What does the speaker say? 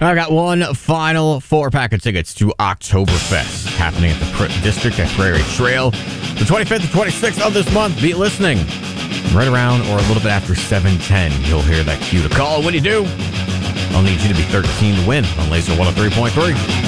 I got one final 4-pack of tickets to Oktoberfest happening at the District at Prairie Trail. The 25th and 26th of this month. Be listening. Right around or a little bit after 7:10, you'll hear that cue to call. When you do, I'll need you to be 13 to win on Laser 103.3.